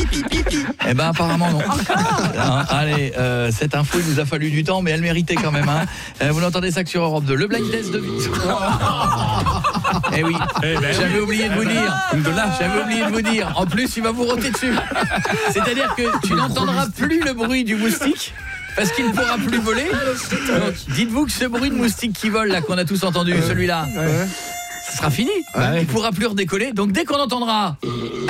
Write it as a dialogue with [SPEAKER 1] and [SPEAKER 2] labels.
[SPEAKER 1] Eh ben apparemment non. Allez, cette info il nous a fallu du temps, mais elle méritait quand même. Vous l'entendez ça que sur Europe 2. Le blind test de Victoire. Eh oui, j'avais oublié de vous dire. J'avais oublié de vous dire. En plus, il va vous roter dessus. C'est-à-dire que tu n'entendras plus le bruit du moustique. Parce qu'il ne pourra plus voler. Donc, dites-vous que ce bruit de moustique qui vole là qu'on a tous entendu, celui-là, ce sera fini. Il ne pourra plus redécoller. Donc dès qu'on entendra